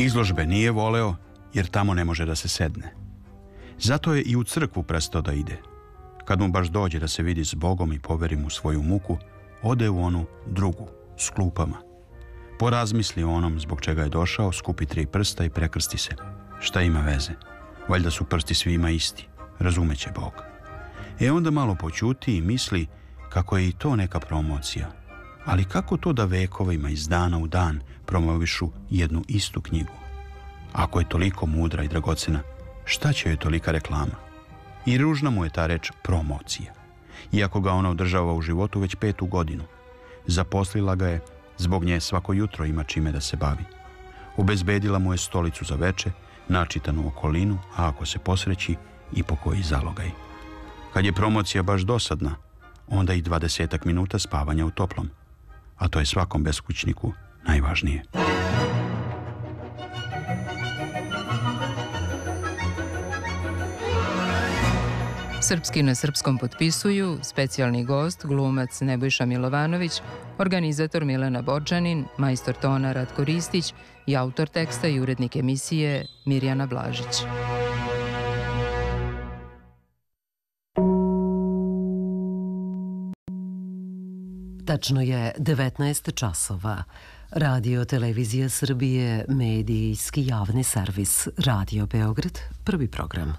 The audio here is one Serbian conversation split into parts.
Izložbe nije voleo jer tamo ne može da se sedne. Zato je i u crkvu prestao da ide. Kad mu baš dođe da se vidi s Bogom i poveri mu svoju muku, ode u onu drugu, s klupama. Porazmisli o onom zbog čega je došao, skupi 3 prsta i prekrsti se. Šta ima veze? Valjda su prsti svima isti, razumeće Bog. Onda malo poćuti i misli kako je i to neka promocija. Ali kako to da vekovima iz dana u dan promovišu jednu istu knjigu? Ako je toliko mudra i dragocena, šta će joj tolika reklama? I ružna mu je ta reč promocija. Iako ga ona održava u životu već 5. godinu. Zaposlila ga je, zbog nje svako jutro ima čime da se bavi. Obezbedila mu je stolicu za veče, načitanu okolinu, a ako se posreći, i po koji zalogaj. Kad je promocija baš dosadna, onda i 20 minuta spavanja u toplom. A to je svakom beskućniku najvažnije. Srpski na srpskom potpisuju specijalni gost, glumac Nebojša Milovanović, organizator Milena Borčanin, majstor tona Ratko Ristić i autor teksta i urednik emisije Mirjana Blažić. Tačno je 19 časova. Radio Televizija Srbije, medijski javni servis. Radio Beograd, prvi program.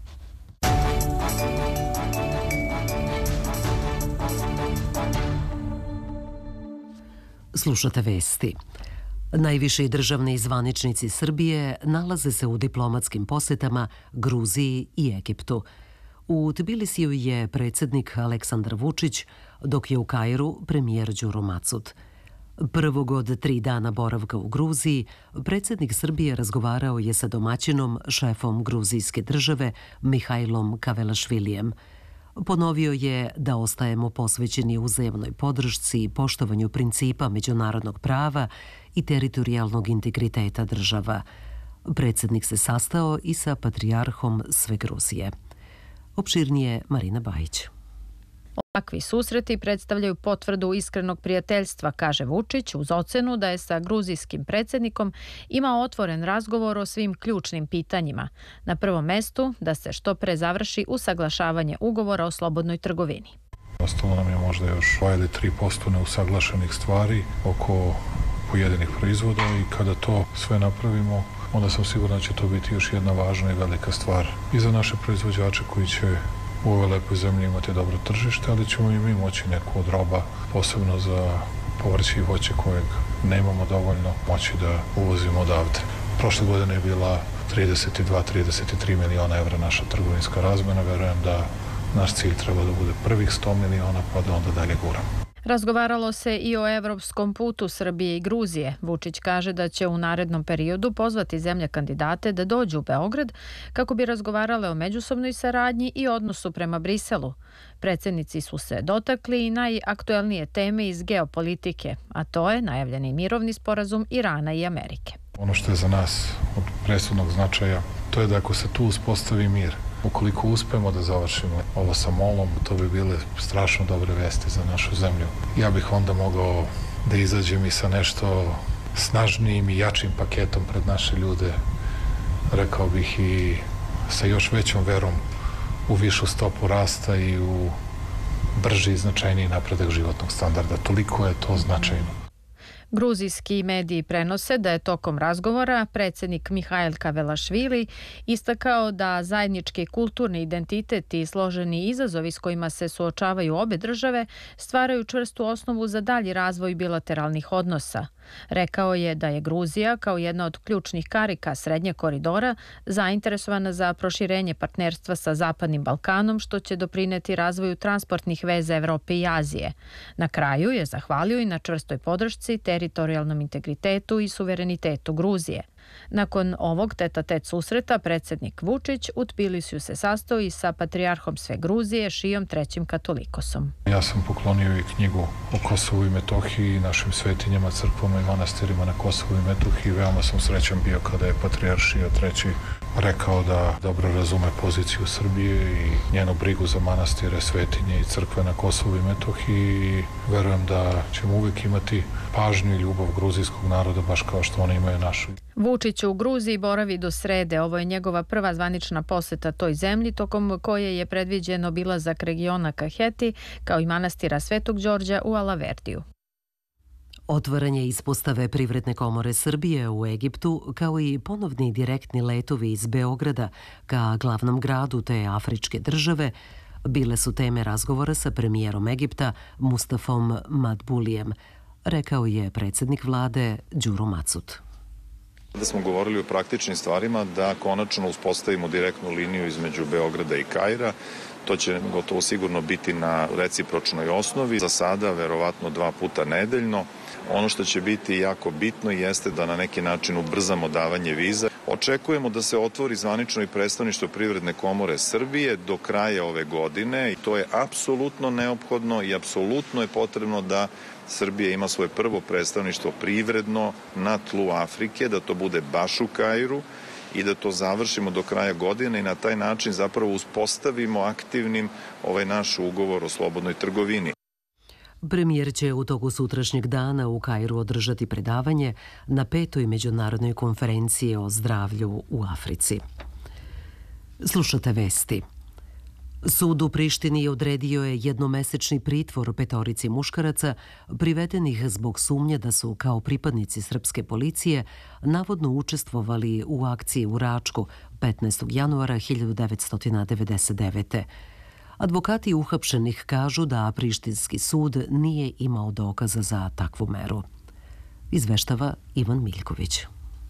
Slušate vesti. Najviši državni zvaničnici Srbije nalaze se u diplomatskim posetama Gruziji i Egiptu. U Tbilisiju je predsjednik Aleksandar Vučić, dok je u Kairu premijer Đuro Macud. Prvog od 3 dana boravka u Gruziji, predsjednik Srbije razgovarao je sa domaćinom, šefom gruzijske države, Mihajlom Kavelašvilijem. Ponovio je da ostajemo posvećeni uzajamnoj podršci i poštovanju principa međunarodnog prava i teritorijalnog integriteta država. Predsjednik se sastao i sa patrijarhom sve Gruzije. Opširnije Marina Bajić. Ovakvi susreti predstavljaju potvrdu iskrenog prijateljstva, kaže Vučić, uz ocenu da je sa gruzijskim predsjednikom imao otvoren razgovor o svim ključnim pitanjima. Na prvom mestu da se što pre završi usaglašavanje ugovora o slobodnoj trgovini. Ostalo nam je možda još 2 ili 3% neusaglašenih stvari oko pojedinih proizvoda i kada to sve napravimo, onda sam siguran da će to biti još jedna važna i velika stvar i za naše proizvođače koji će u ovoj lepoj zemlji imati dobro tržište, ali ćemo i mi moći neku od roba, posebno za povrće i voće kojeg nemamo dovoljno, moći da uvozimo odavde. Prošle godine je bila 32-33 miliona evra naša trgovinska razmena. Verujem da naš cilj treba da bude prvih 100 miliona, pa da onda dalje guramo. Razgovaralo se i o evropskom putu Srbije i Gruzije. Vučić kaže da će u narednom periodu pozvati zemlje kandidate da dođu u Beograd kako bi razgovarale o međusobnoj saradnji i odnosu prema Briselu. Predsjednici su se dotakli i najaktuelnije teme iz geopolitike, a to je najavljeni mirovni sporazum Irana i Amerike. Ono što je za nas od presudnog značaja, to je da ako se tu uspostavi mir, ukoliko uspemo da završimo ovo sa molom, to bi bile strašno dobre vesti za našu zemlju. Ja bih onda mogao da izađem i sa nešto snažnijim i jačim paketom pred naše ljude, rekao bih i sa još većom verom u višu stopu rasta i u brži i značajniji napredak životnog standarda. Toliko je to značajno. Gruzijski mediji prenose da je tokom razgovora predsjednik Mihajl Kavelašvili istakao da zajednički kulturni identitet i složeni izazovi s kojima se suočavaju obe države stvaraju čvrstu osnovu za dalji razvoj bilateralnih odnosa. Rekao je da je Gruzija, kao jedna od ključnih karika srednjeg koridora, zainteresovana za proširenje partnerstva sa Zapadnim Balkanom, što će doprineti razvoju transportnih veza Evrope i Azije. Na kraju je zahvalio i na čvrstoj podršci, teritorijalnom integritetu i suverenitetu Gruzije. Nakon ovog tete-a-tete susreta, predsjednik Vučić u Tbilisiju se sastao i sa patrijarhom sve Gruzije, Šijom III. Katolikosom. Ja sam poklonio i knjigu o Kosovu i Metohiji i našim svetinjama, crkvama i manastirima na Kosovu i Metohiji. Veoma sam srećan bio kada je patrijarh Šija III. Rekao da dobro razume poziciju Srbije i njenu brigu za manastire, svetinje i crkve na Kosovu i Metohiji i verujem da ćemo uvijek imati pažnju i ljubav gruzijskog naroda baš kao što oni imaju našu. Vučić u Gruziji boravi do srede. Ovo je njegova prva zvanična poseta toj zemlji, tokom koje je predviđen obilazak regiona Kaheti, kao i manastira Svetog Đorđa u Alaverdiju. Otvaranje ispostave Privredne komore Srbije u Egiptu, kao i ponovni direktni letovi iz Beograda ka glavnom gradu te afričke države, bile su teme razgovora sa premijerom Egipta Mustafom Madbulijem, rekao je predsjednik vlade Đuro Macut. Da smo govorili o praktičnim stvarima, da konačno uspostavimo direktnu liniju između Beograda i Kaira. To će gotovo sigurno biti na recipročnoj osnovi. Za sada, verovatno 2 puta nedeljno. Ono što će biti jako bitno jeste da na neki način ubrzamo davanje viza. Očekujemo da se otvori zvanično i predstavništvo Privredne komore Srbije do kraja ove godine i to je apsolutno neophodno i apsolutno je potrebno da Srbija ima svoje prvo predstavništvo privredno na tlu Afrike, da to bude baš u Kairu i da to završimo do kraja godine i na taj način zapravo uspostavimo aktivnim ovaj naš ugovor o slobodnoj trgovini. Premijer će u toku sutrašnjeg dana u Kairu održati predavanje na 5. međunarodnoj konferenciji o zdravlju u Africi. Slušate vesti. Sud u Prištini odredio je jednomesečni pritvor 5 muškaraca privedenih zbog sumnje da su kao pripadnici srpske policije navodno učestvovali u akciji u Račku 15. januara 1999. Advokati uhapšenih kažu da Prištinski sud nije imao dokaza za takvu meru. Izveštava Ivan Miljković.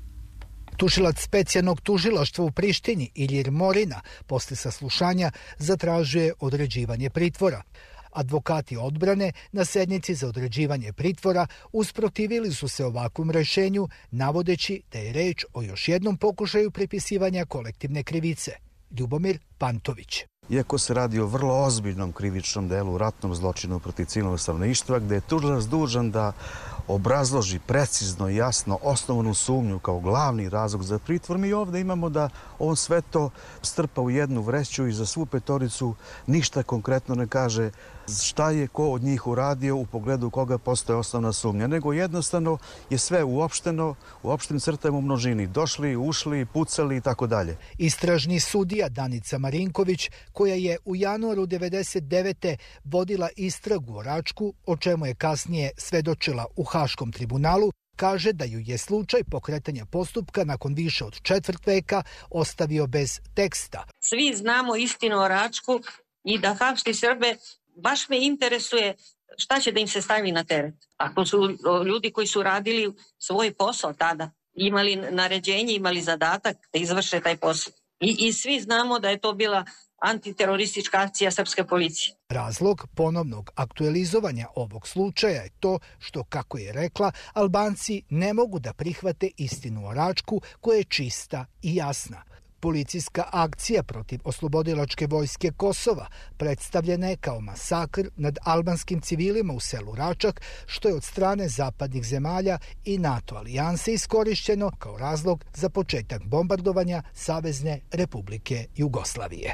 Tužilac specijalnog tužilaštva u Prištini Ilir Morina posle saslušanja zatražuje određivanje pritvora. Advokati odbrane na sednici za određivanje pritvora usprotivili su se ovakvom rešenju, navodeći da je reč o još jednom pokušaju pripisivanja kolektivne krivice. Ljubomir Pantović. Iako se radi o vrlo ozbiljnom krivičnom delu, ratnom zločinu protiv civilnog stanovništva, gde je tužilac dužan da obrazloži precizno i jasno osnovnu sumnju kao glavni razlog za pritvor, mi ovdje imamo da on sve to strpa u jednu vreću i za svu 5 ništa konkretno ne kaže šta je ko od njih uradio u pogledu koga postoje osnovna sumnja, nego jednostavno je sve uopšteno, u opštim crtama u množini. Došli, ušli, pucali i tako dalje. Istražni sudija Danica Marinković, koja je u januaru 1999. vodila istragu o Račku, o čemu je kasnije svedočila u Haškom tribunalu, kaže da ju je slučaj pokretanja postupka nakon više od 4 veka ostavio bez teksta. Svi znamo istinu o Račku i da hapsti Srbe, baš me interesuje šta će da im se stavi na teret. Ako su ljudi koji su radili svoj posao tada, imali naređenje, imali zadatak da izvrše taj posao. I svi znamo da je to bila antiteroristička akcija srpske policije. Razlog ponovnog aktualizovanja ovog slučaja je to što, kako je rekla, Albanci ne mogu da prihvate istinu o Račku koja je čista i jasna. Policijska akcija protiv oslobodilačke vojske Kosova predstavljena je kao masakr nad albanskim civilima u selu Račak, što je od strane zapadnih zemalja i NATO alijanse iskorišćeno kao razlog za početak bombardovanja Savezne Republike Jugoslavije.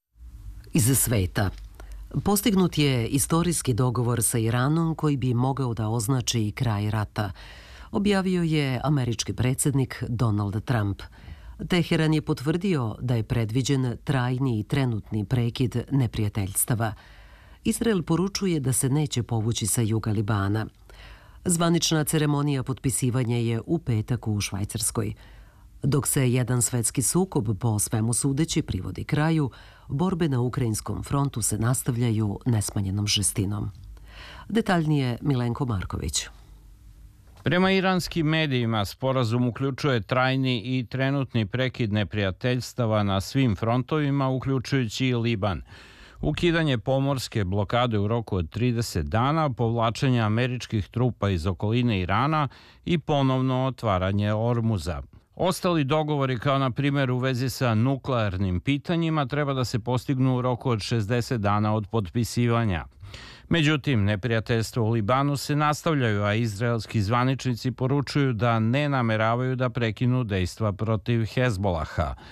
Iz sveta. Postignut je istorijski dogovor sa Iranom koji bi mogao da označi kraj rata, objavio je američki predsjednik Donald Trump. Teheran je potvrdio da je predviđen trajni i trenutni prekid neprijateljstava. Izrael poručuje da se neće povući sa juga Libana. Zvanična ceremonija potpisivanja je u petak u Švajcarskoj. Dok se jedan svetski sukob po svemu sudeći privodi kraju, borbe na ukrajinskom frontu se nastavljaju nesmanjenom žestinom. Detaljnije Milenko Marković. Prema iranskim medijima, sporazum uključuje trajni i trenutni prekid neprijateljstava na svim frontovima, uključujući i Liban. Ukidanje pomorske blokade u roku od 30 dana, povlačenje američkih trupa iz okoline Irana i ponovno otvaranje Ormuza. Ostali dogovori, kao na primjer u vezi sa nuklearnim pitanjima, treba da se postignu u roku od 60 dana od potpisivanja. Međutim, neprijateljstvo u Libanu se nastavljaju, a izraelski zvaničnici poručuju da ne nameravaju da prekinu dejstva protiv Hezbolaha.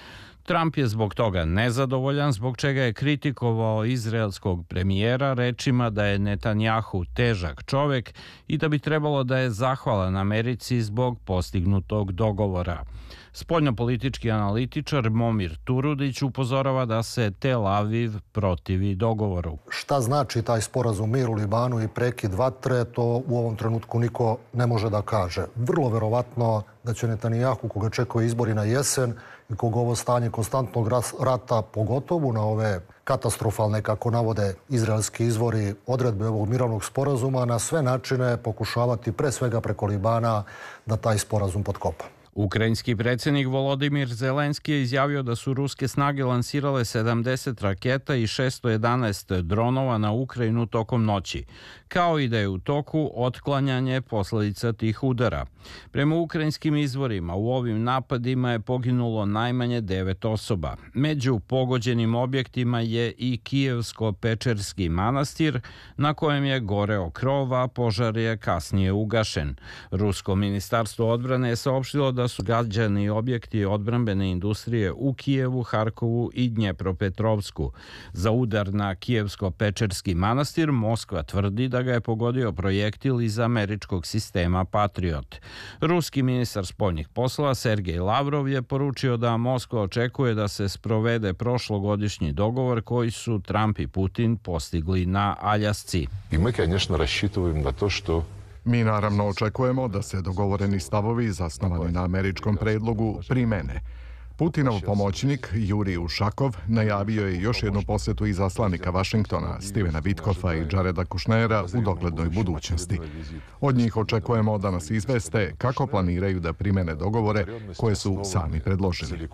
Trump je zbog toga nezadovoljan, zbog čega je kritikovao izraelskog premijera rečima da je Netanjahu težak čovek i da bi trebalo da je zahvalan Americi zbog postignutog dogovora. Spoljnopolitički analitičar Momir Turudić upozorava da se Tel Aviv protivi dogovoru. Šta znači taj sporazum mir u Libanu i prekid vatre, to u ovom trenutku niko ne može da kaže. Vrlo verovatno da će Netanjahu, koga čekaju izbori na jesen i koga ovo stanje konstantnog rata, pogotovo na ove katastrofalne, kako navode izraelski izvori, odredbe ovog mirovnog sporazuma, na sve načine pokušavati, pre svega preko Libana, da taj sporazum potkopa. Ukrajinski predsjednik Volodimir Zelenski je izjavio da su ruske snage lansirale 70 raketa i 611 dronova na Ukrajinu tokom noći, kao i da je u toku otklanjanje posledica tih udara. Prema ukrajinskim izvorima, u ovim napadima je poginulo najmanje 9 osoba. Među pogođenim objektima je i Kijevsko-Pečerski manastir, na kojem je goreo krov, a požar je kasnije ugašen. Rusko ministarstvo odbrane je saopštilo da su gađani objekti odbrambene industrije u Kijevu, Harkovu i Dnjepropetrovsku. Za udar na Kijevsko-Pečerski manastir Moskva tvrdi da ga je pogodio projektil iz američkog sistema Patriot. Ruski ministar spoljnih poslova Sergej Lavrov je poručio da Moskva očekuje da se sprovede prošlogodišnji dogovor koji su Trump i Putin postigli na Aljasci. I mi, конечно, рассчитываем на то, что Mi naravno očekujemo da se dogovoreni stavovi zasnovani na američkom predlogu primene. Putinov pomoćnik Jurij Ušakov najavio je još jednu posjetu izaslanika Vašingtona, Stevena Witkoffa i Jareda Kushnera u doglednoj budućnosti. Od njih očekujemo da nas izveste kako planiraju da primene dogovore koje su sami predložili.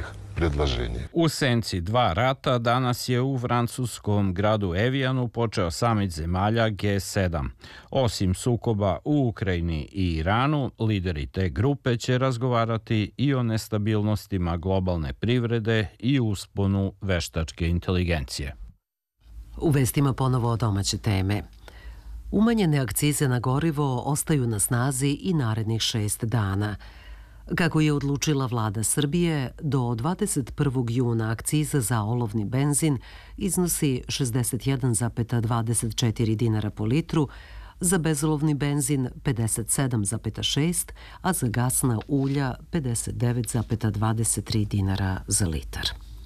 U senci dva rata danas je u francuskom gradu Evijanu počeo samit zemalja G7. Osim sukoba u Ukrajini i Iranu, lideri te grupe će razgovarati i o nestabilnostima globalne privrede i usponu veštačke inteligencije. U vestima ponovo domaće teme. Umanjene akcize na gorivo ostaju na snazi i narednih 6 dana. Kako je odlučila vlada Srbije, do 21. juna akciza za olovni benzin iznosi 61,24 dinara po litru, za bezolovni benzin 57,6, a za gasna ulja 59,23 dinara za litar.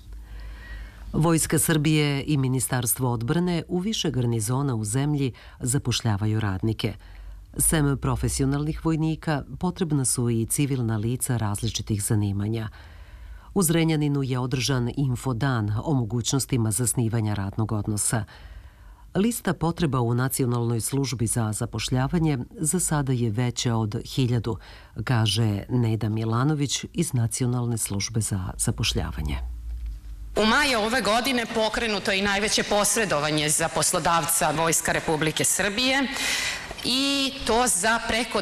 Vojska Srbije i Ministarstvo odbrane u više garnizona u zemlji zapošljavaju radnike. Sem profesionalnih vojnika, potrebna su i civilna lica različitih zanimanja. U Zrenjaninu je održan infodan o mogućnostima zasnivanja radnog odnosa. Lista potreba u Nacionalnoj službi za zapošljavanje za sada je veća od 1000, kaže Neda Milanović iz Nacionalne službe za zapošljavanje. U maju ove godine pokrenuto je i najveće posredovanje za poslodavca Vojska Republike Srbije i to za preko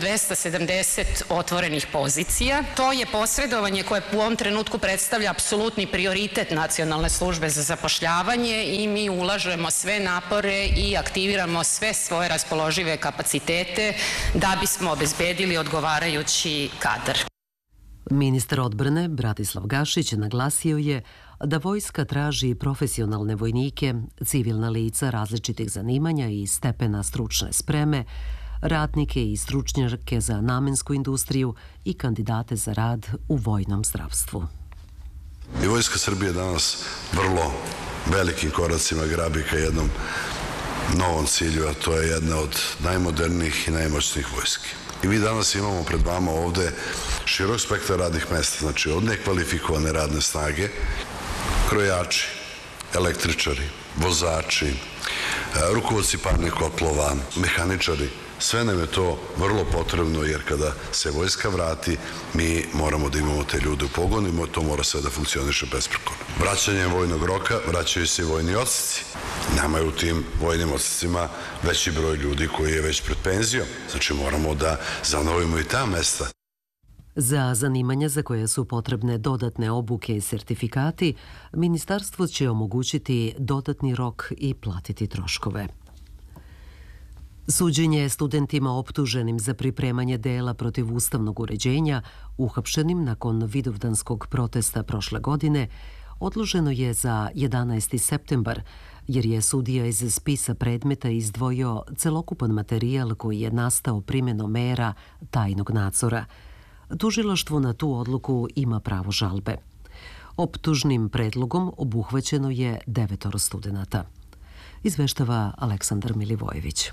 1270 otvorenih pozicija. To je posredovanje koje u ovom trenutku predstavlja apsolutni prioritet Nacionalne službe za zapošljavanje i mi ulažemo sve napore i aktiviramo sve svoje raspoložive kapacitete da bismo obezbedili odgovarajući kadar. Ministar odbrane Bratislav Gašić naglasio je da vojska traži profesionalne vojnike, civilna lica različitih zanimanja i stepena stručne spreme, radnike i stručnjake za namensku industriju i kandidate za rad u vojnom zdravstvu. I Vojska Srbije danas vrlo velikim koracima grabi ka jednom novom cilju, a to je jedna od najmodernijih i najmoćnijih vojski. I mi danas imamo pred vama ovde širok spektar radnih mesta, znači od nekvalifikovane radne snage, krojači, električari, vozači, rukovodci parnih kotlova, mehaničari. Sve nam je to vrlo potrebno jer kada se vojska vrati, mi moramo da imamo te ljude u pogonu i to mora sve da funkcioniše besprekorno. Vraćanjem vojnog roka vraćaju se i vojni odseci. Nama je u tim vojnim odsecima veći broj ljudi koji je već pred penzijom. Znači moramo da zanovimo i ta mesta. Za zanimanja za koje su potrebne dodatne obuke i sertifikati, ministarstvo će omogućiti dodatni rok i platiti troškove. Suđenje studentima optuženim za pripremanje dela protiv ustavnog uređenja, uhapšenim nakon vidovdanskog protesta prošle godine, odloženo je za 11. septembar, jer je sudija iz spisa predmeta izdvojio celokupan materijal koji je nastao primjenom mera tajnog nadzora. Tužilaštvo na tu odluku ima pravo žalbe. Optužnim predlogom obuhvaćeno je 9 studenata. Izveštava Aleksandar Milivojević.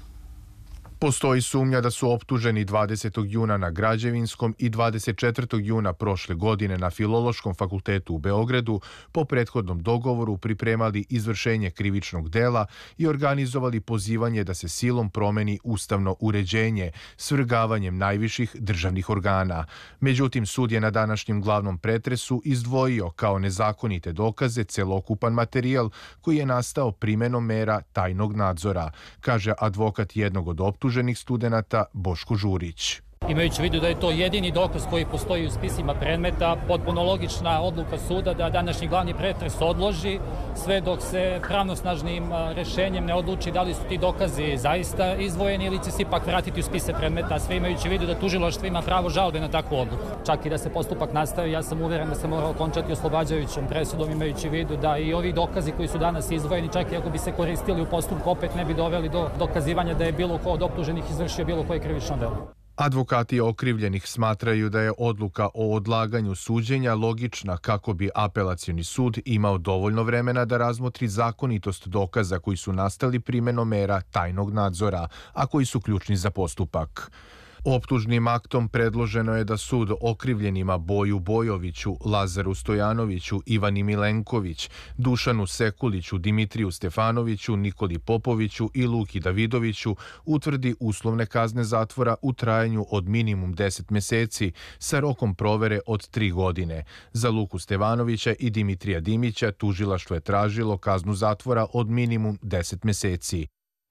Postoji sumnja da su optuženi 20. juna na Građevinskom i 24. juna prošle godine na Filološkom fakultetu u Beogradu po prethodnom dogovoru pripremali izvršenje krivičnog dela i organizovali pozivanje da se silom promeni ustavno uređenje svrgavanjem najviših državnih organa. Međutim, sud je na današnjem glavnom pretresu izdvojio kao nezakonite dokaze celokupan materijal koji je nastao primenom mera tajnog nadzora, kaže advokat jednog od optuženih studenata Boško Žurić. Imajući u vidu da je to jedini dokaz koji postoji u spisima predmeta, potpuno logična odluka suda da današnji glavni pretres odloži sve dok se pravnosnažnim rešenjem ne odluči da li su ti dokazi zaista izdvojeni ili će se ipak vratiti u spise predmeta, sve imajući u vidu da tužilaštvo ima pravo žalbe na takvu odluku. Čak i da se postupak nastavi, ja sam uveren da se mora okončati oslobađajućom presudom, imajući u vidu da i ovi dokazi koji su danas izdvojeni, čak i ako bi se koristili u postupku, opet ne bi doveli do dokazivanja da je bilo ko od optuženih izvršio bilo koje krivično delo. Advokati okrivljenih smatraju da je odluka o odlaganju suđenja logična kako bi apelacioni sud imao dovoljno vremena da razmotri zakonitost dokaza koji su nastali primenom mera tajnog nadzora, a koji su ključni za postupak. Optužnim aktom predloženo je da sud okrivljenima Boju Bojoviću, Lazaru Stojanoviću, Ivani Milenković, Dušanu Sekuliću, Dimitriju Stefanoviću, Nikoli Popoviću i Luki Davidoviću utvrdi uslovne kazne zatvora u trajanju od minimum 10 meseci sa rokom provere od 3 godine. Za Luku Stevanovića i Dimitrija Dimića tužilaštvo je tražilo kaznu zatvora od minimum 10 meseci.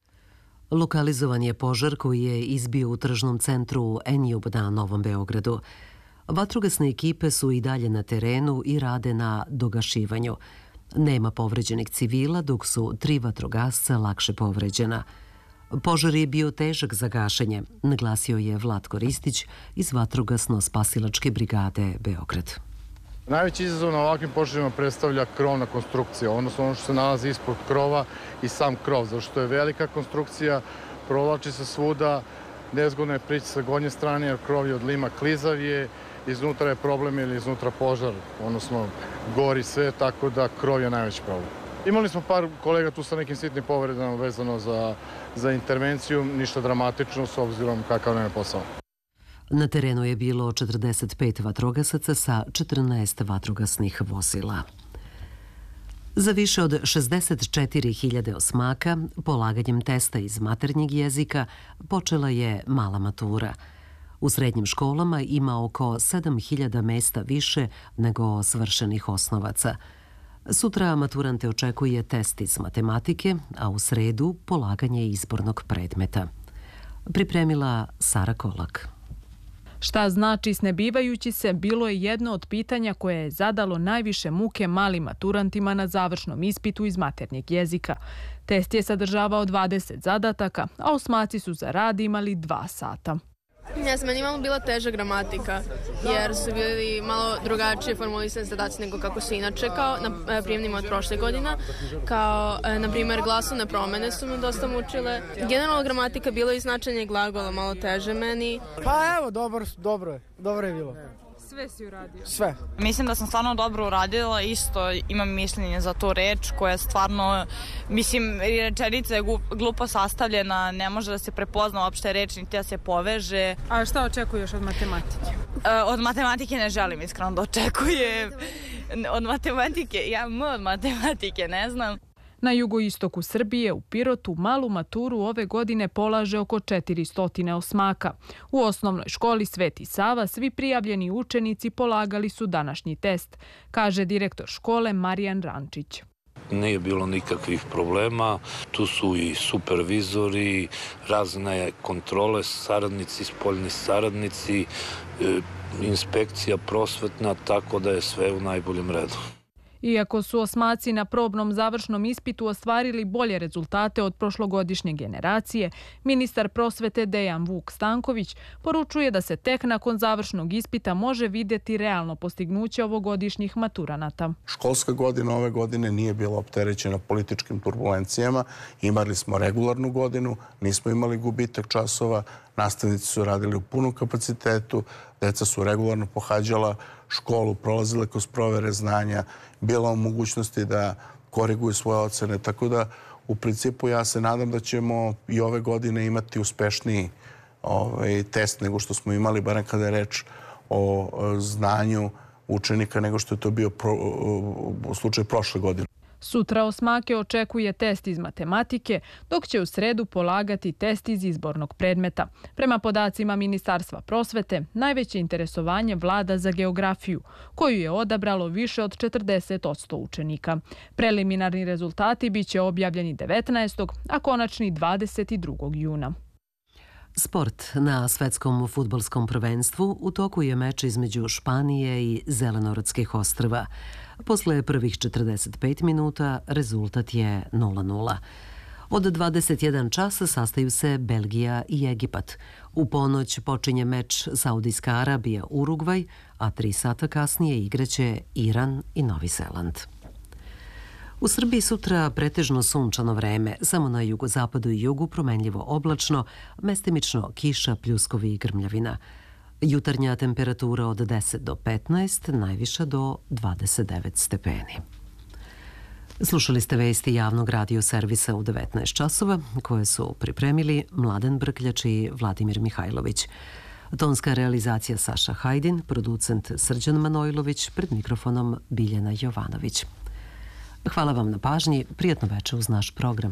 Lokalizovan je požar koji je izbio u tržnom centru Enjub na Novom Beogradu. Vatrogasne ekipe su i dalje na terenu i rade na dogašivanju. Nema povređenih civila, dok su 3 vatrogasca lakše povređena. Požar je bio težak za gašenje, naglasio je Vlatko Ristić iz Vatrogasno-spasilačke brigade Beograd. Najveći izazov na ovakvim požarima predstavlja krovna konstrukcija, odnosno ono što se nalazi ispod krova i sam krov, zato što je velika konstrukcija, provlači se svuda, nezgodno je prići sa gornje strane jer krov je od lima klizav je, iznutra je problem ili iznutra požar, odnosno gori sve, tako da krov je najveći problem. Imali smo par kolega tu sa nekim sitnim povredama vezano za intervenciju, ništa dramatično s obzirom kakav nam je posao. Na terenu je bilo 45 vatrogasaca sa 14 vatrogasnih vozila. Za više od 64.000 osmaka, polaganjem testa iz maternjeg jezika, počela je mala matura. U srednjim školama ima oko 7.000 mesta više nego svršenih osnovaca. Sutra maturante očekuje test iz matematike, a u sredu polaganje izbornog predmeta. Pripremila Sara Kolak. Šta znači snebivajući se bilo je jedno od pitanja koje je zadalo najviše muke malim maturantima na završnom ispitu iz maternjeg jezika. Test je sadržavao 20 zadataka, a osmaci su za rad imali 2 sata. Meni malo bila teža gramatika, jer su bili malo drugačije formulisani zadaci nego kako su inače, kao na prijemnima od prošle godine, kao, na primjer, glasovne promene su me dosta mučile. Generalno gramatika bilo i značenje glagola malo teže meni. Pa evo, dobro je bilo. Sve si uradio? Sve. Mislim da sam stvarno dobro uradila, isto imam mišljenje za tu reč koja je stvarno, mislim, rečenica je glupo sastavljena, ne može da se prepozna uopšte reč, niti da se poveže. A šta očekuješ od matematike? Od matematike ne želim iskreno da očekujem. Od matematike ne znam. Na jugoistoku Srbije, u Pirotu, malu maturu ove godine polaže oko 400 osmaka. U osnovnoj školi Sveti Sava svi prijavljeni učenici polagali su današnji test, kaže direktor škole Marijan Rančić. Nije bilo nikakvih problema, tu su i supervizori, razne kontrole, saradnici, spoljni saradnici, inspekcija prosvetna, tako da je sve u najboljem redu. Iako su osmaci na probnom završnom ispitu ostvarili bolje rezultate od prošlogodišnje generacije, ministar prosvete Dejan Vuk Stanković poručuje da se tek nakon završnog ispita može vidjeti realno postignuće ovogodišnjih maturanata. Školska godina ove godine nije bila opterećena političkim turbulencijama. Imali smo regularnu godinu, nismo imali gubitak časova, nastavnici su radili u punom kapacitetu, deca su regularno pohađala školu, prolazile kroz provere znanja, bila u mogućnosti da koriguju svoje ocene. Tako da, u principu, ja se nadam da ćemo i ove godine imati uspešniji test nego što smo imali, barem kada je reč o znanju učenika, nego što je to bio slučaj prošle godine. Sutra osmake očekuje test iz matematike, dok će u sredu polagati test iz izbornog predmeta. Prema podacima Ministarstva prosvete, najveće interesovanje vlada za geografiju, koju je odabralo više od 40% učenika. Preliminarni rezultati biće objavljeni 19. a konačni 22. juna. Sport. Na svetskom fudbalskom prvenstvu u toku je meč između Španije i Zelenorodskih ostrva. Posle prvih 45 minuta rezultat je 0:0. Od 21 časa sastaju se Belgija i Egipat. U ponoć počinje meč Saudijska Arabija Urugvaj, a 3 sata kasnije igraće Iran i Novi Zeland. U Srbiji sutra pretežno sunčano vreme, samo na jugozapadu i jugu promenljivo oblačno, mestimično kiša, pljuskovi i grmljavina. Jutarnja temperatura od 10 do 15, najviša do 29 stepeni. Slušali ste vesti javnog radio servisa u 19 časova, koje su pripremili Mladen Brkljač i Vladimir Mihajlović. Tonska realizacija Saša Hajdin, producent Srđan Manojlović, pred mikrofonom Biljana Jovanović. Hvala vam na pažnji, prijatno večer uz naš program.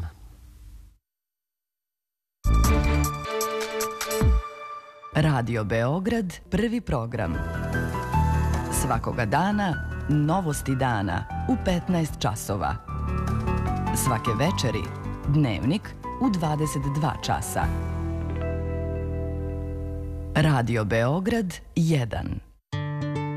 Radio Beograd, prvi program. Svakoga dana, novosti dana u 15 časova. Svake večeri, dnevnik u 22 časa. Radio Beograd 1.